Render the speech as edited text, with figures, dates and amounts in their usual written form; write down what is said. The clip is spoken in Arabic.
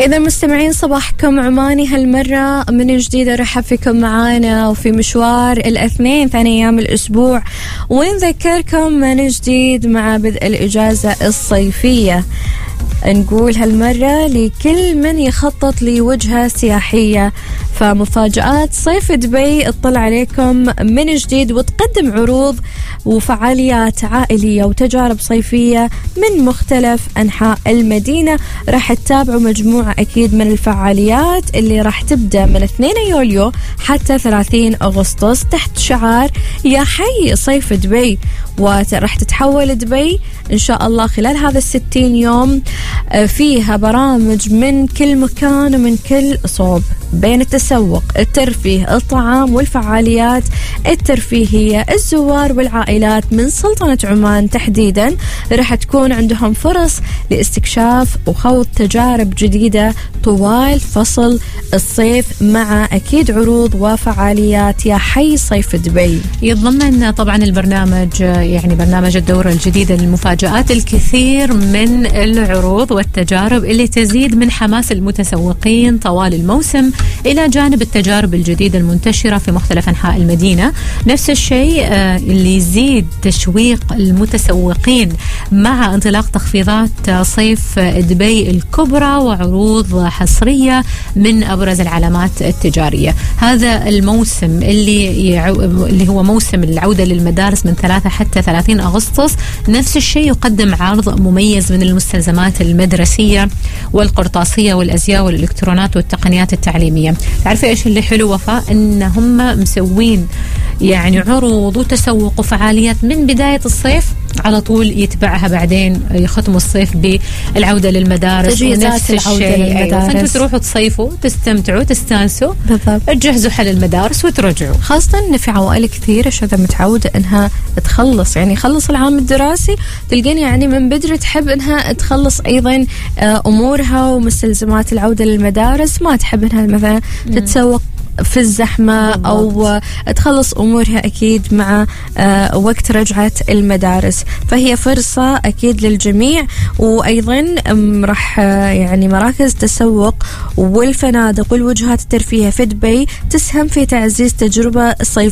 إذا مستمعين صباحكم عماني هالمرة من جديد أرحب فيكم معانا وفي مشوار الاثنين ثاني أيام الأسبوع، ونذكركم من جديد مع بدء الإجازة الصيفية. نقول هالمرة لكل من يخطط لوجهة سياحية فمفاجآت صيف دبي تطلع عليكم من جديد وتقدم عروض وفعاليات عائلية وتجارب صيفية من مختلف أنحاء المدينة. راح تتابعوا مجموعة أكيد من الفعاليات اللي راح تبدأ من 2 يوليو حتى 30 أغسطس تحت شعار يا حي صيف دبي، وراح تتحول دبي إن شاء الله خلال هذا 60 يوم فيها برامج من كل مكان ومن كل صوب بين التسوق، الترفيه، الطعام والفعاليات الترفيهية. الزوار والعائلات من سلطنة عمان تحديدا راح تكون عندهم فرص لاستكشاف وخوض تجارب جديدة طوال فصل الصيف مع أكيد عروض وفعاليات يا حي صيف دبي. يتضمن طبعا البرنامج يعني برنامج الدورة الجديدة للمفاجآت الكثير من العروض والتجارب اللي تزيد من حماس المتسوقين طوال الموسم، إلى جانب التجارب الجديدة المنتشرة في مختلف أنحاء المدينة. نفس الشيء اللي يزيد تشويق المتسوقين مع انطلاق تخفيضات صيف دبي الكبرى وعروض حصرية من أبرز العلامات التجارية. هذا الموسم اللي هو موسم العودة للمدارس من 3 حتى 30 أغسطس، نفس الشيء يقدم عرض مميز من المستلزمات المدرسية والقرطاسية والأزياء والإلكترونات والتقنيات التعليمية. تعرفي إيش اللي حلو وفاء؟ إن هم مسوين يعني عروض وتسوق وفعاليات من بداية الصيف على طول يتبعها بعدين يختموا الصيف بالعودة للمدارس، تجهيزات العودة للمدارس. فانتوا تروحوا تصيفوا تستمتعوا تستانسوا بالضبط، تجهزوا حل المدارس وترجعوا. خاصة إن في عوائل كثيرة شذا متعودة إنها تخلص يعني خلص العام الدراسي تلقين يعني من بدري تحب إنها تخلص أيضا أمورها ومستلزمات العودة للمدارس، ما تحب إنها مثلا تتسوق في الزحمة أو تخلص أمورها أكيد مع وقت رجعة المدارس. فهي فرصة أكيد للجميع. وأيضا راح يعني مراكز تسوق والفنادق والوجهات الترفيهية في دبي تسهم في تعزيز تجربة الصيف